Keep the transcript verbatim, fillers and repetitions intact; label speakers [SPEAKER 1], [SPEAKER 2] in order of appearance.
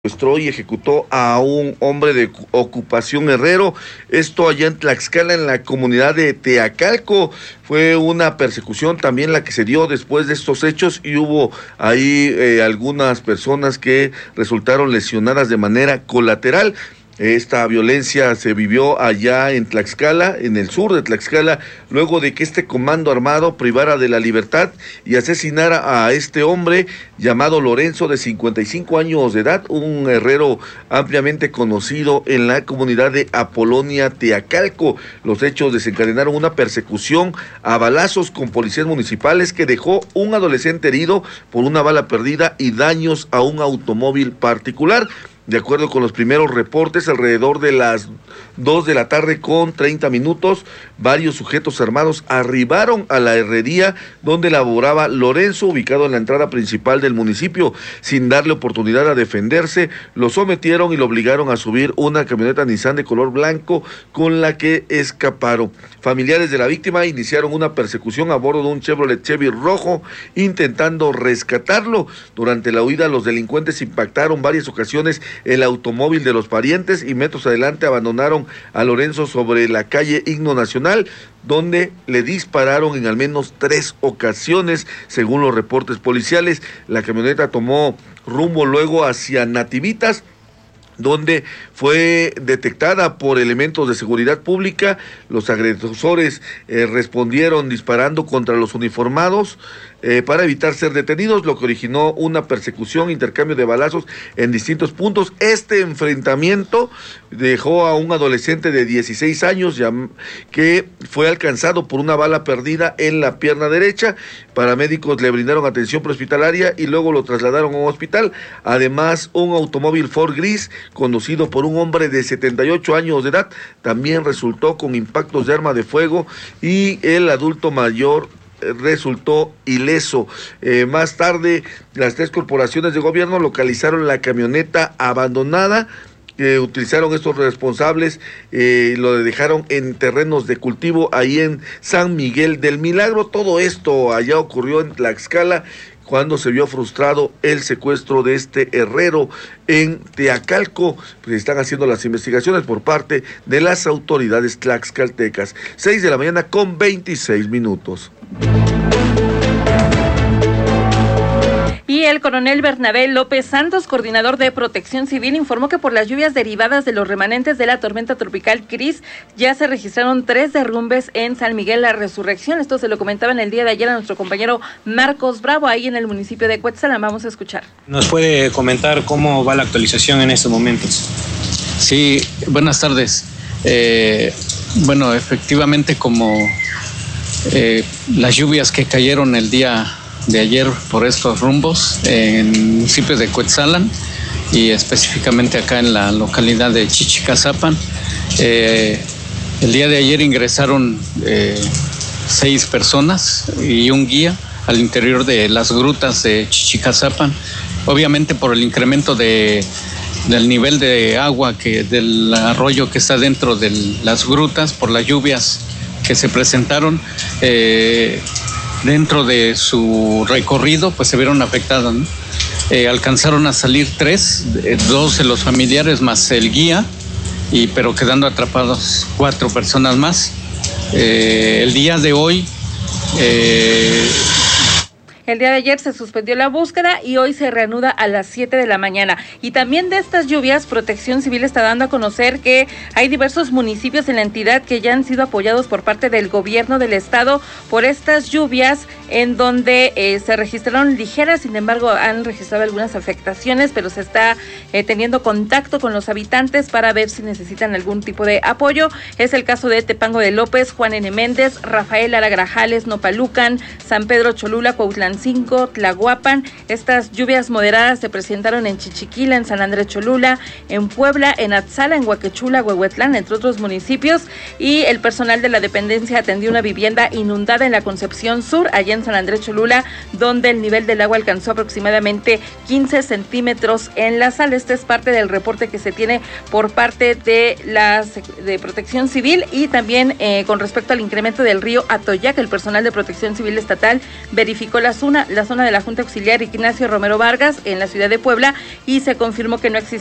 [SPEAKER 1] secuestró y ejecutó a un hombre de ocupación herrero, esto allá en Tlaxcala, en la comunidad de Teacalco. Fue una persecución también la que se dio después de estos hechos y hubo ahí eh, algunas personas que resultaron lesionadas de manera colateral. Esta violencia se vivió allá en Tlaxcala, en el sur de Tlaxcala, luego de que este comando armado privara de la libertad y asesinara a este hombre llamado Lorenzo, de cincuenta y cinco años de edad, un herrero ampliamente conocido en la comunidad de Apolonia, Teacalco. Los hechos desencadenaron una persecución a balazos con policías municipales que dejó un adolescente herido por una bala perdida y daños a un automóvil particular. De acuerdo con los primeros reportes, alrededor de las dos de la tarde con treinta minutos, varios sujetos armados arribaron a la herrería donde laboraba Lorenzo, ubicado en la entrada principal del municipio. Sin darle oportunidad a defenderse, lo sometieron y lo obligaron a subir una camioneta Nissan de color blanco con la que escaparon. Familiares de la víctima iniciaron una persecución a bordo de un Chevrolet Chevy rojo, intentando rescatarlo. Durante la huida, los delincuentes impactaron varias ocasiones el automóvil de los parientes y metros adelante abandonaron a Lorenzo sobre la calle Himno Nacional, donde le dispararon en al menos tres ocasiones, según los reportes policiales. La camioneta tomó rumbo luego hacia Nativitas, donde fue detectada por elementos de seguridad pública. Los agresores eh, respondieron disparando contra los uniformados eh, para evitar ser detenidos, lo que originó una persecución, intercambio de balazos en distintos puntos. Este enfrentamiento dejó a un adolescente de dieciséis años que fue alcanzado por una bala perdida en la pierna derecha. Paramédicos le brindaron atención prehospitalaria y luego lo trasladaron a un hospital. Además, un automóvil Ford gris conducido por un hombre de setenta y ocho años de edad también resultó con impactos de arma de fuego y el adulto mayor resultó ileso. Eh, más tarde, las tres corporaciones de gobierno localizaron la camioneta abandonada que utilizaron estos responsables, eh, lo dejaron en terrenos de cultivo ahí en San Miguel del Milagro. Todo esto allá ocurrió en Tlaxcala, cuando se vio frustrado el secuestro de este herrero en Teacalco. Pues están haciendo las investigaciones por parte de las autoridades tlaxcaltecas. Seis de la mañana con veintiséis minutos.
[SPEAKER 2] Y el coronel Bernabé López Santos, coordinador de Protección Civil, informó que por las lluvias derivadas de los remanentes de la tormenta tropical Cris, ya se registraron tres derrumbes en San Miguel La Resurrección. Esto se lo comentaba en el día de ayer a nuestro compañero Marcos Bravo, ahí en el municipio de Cuetzalan. Vamos a escuchar.
[SPEAKER 3] ¿Nos puede comentar cómo va la actualización en estos momentos?
[SPEAKER 4] Sí, buenas tardes. Eh, bueno, efectivamente, como eh, las lluvias que cayeron el día de ayer por estos rumbos en el municipio de Cuetzalan y específicamente acá en la localidad de Chichicazapan. Eh, el día de ayer ingresaron eh, seis personas y un guía al interior de las grutas de Chichicazapan, obviamente por el incremento de, del nivel de agua que del arroyo que está dentro de las grutas, por las lluvias que se presentaron. Eh, Dentro de su recorrido, pues se vieron afectadas, ¿no? Eh, alcanzaron a salir tres, dos de los familiares más el guía, y pero quedando atrapados cuatro personas más. Eh, el día de hoy... Eh,
[SPEAKER 2] El día de ayer se suspendió la búsqueda y hoy se reanuda a las siete de la mañana. Y también de estas lluvias, Protección Civil está dando a conocer que hay diversos municipios en la entidad que ya han sido apoyados por parte del gobierno del estado por estas lluvias, en donde eh, se registraron ligeras, sin embargo han registrado algunas afectaciones, pero se está eh, teniendo contacto con los habitantes para ver si necesitan algún tipo de apoyo. Es el caso de Tepango de López, Juan N. Méndez, Rafael Lara Grajales, Nopalucan, San Pedro Cholula, Cuautitlán cinco, Tlahuapan. Estas lluvias moderadas se presentaron en Chichiquila, en San Andrés Cholula, en Puebla, en Atzala, en Huaquechula, Huehuetlán, entre otros municipios, y el personal de la dependencia atendió una vivienda inundada en la Concepción Sur, allá en San Andrés Cholula, donde el nivel del agua alcanzó aproximadamente quince centímetros en la sala. Este es parte del reporte que se tiene por parte de la de Protección Civil. Y también eh, con respecto al incremento del río Atoyac, el personal de Protección Civil estatal verificó las una, la zona de la Junta Auxiliar Ignacio Romero Vargas en la ciudad de Puebla y se confirmó que no existe